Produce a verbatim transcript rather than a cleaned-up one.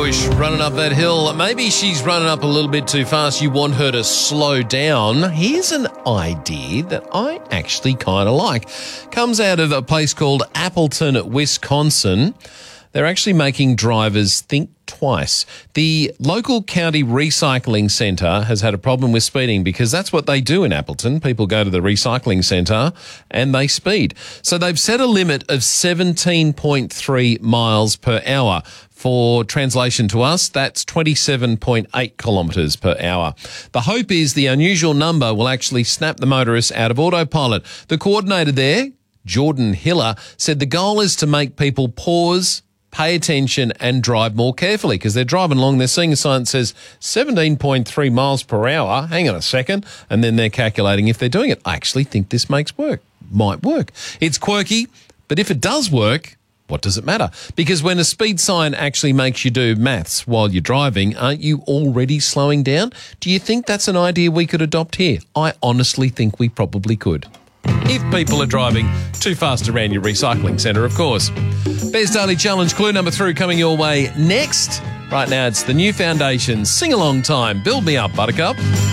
Bush running up that hill. Maybe she's running up a little bit too fast. You want her to slow down. Here's an idea that I actually kind of like. Comes out of a place called Appleton, Wisconsin. They're actually making drivers think twice. The local county recycling centre has had a problem with speeding because that's what they do in Appleton. People go to the recycling centre and they speed. So they've set a limit of seventeen point three miles per hour. For translation to us, that's twenty-seven point eight kilometres per hour. The hope is the unusual number will actually snap the motorists out of autopilot. The coordinator there, Jordan Hiller, said the goal is to make people pause, pay attention and drive more carefully because they're driving along. They're seeing a sign that says seventeen point three miles per hour. Hang on a second. And then they're calculating if they're doing it. I actually think this makes work. Might work. It's quirky, but if it does work, what does it matter? Because when a speed sign actually makes you do maths while you're driving, aren't you already slowing down? Do you think that's an idea we could adopt here? I honestly think we probably could. If people are driving too fast around your recycling centre, of course. Bears Daily Challenge clue number three coming your way next. Right now, it's the New Foundation sing-along time. Build me up, Buttercup.